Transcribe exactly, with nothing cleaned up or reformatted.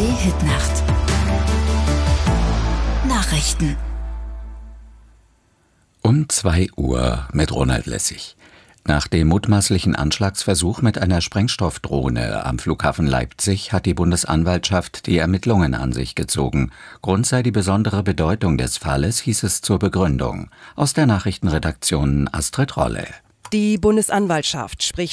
A R D-Hitnacht. Nachrichten. Um zwei Uhr mit Ronald Lessig. Nach dem mutmaßlichen Anschlagsversuch mit einer Sprengstoffdrohne am Flughafen Leipzig hat die Bundesanwaltschaft die Ermittlungen an sich gezogen. Grund sei die besondere Bedeutung des Falles, hieß es zur Begründung. Aus der Nachrichtenredaktion Astrid Rolle. Die Bundesanwaltschaft spricht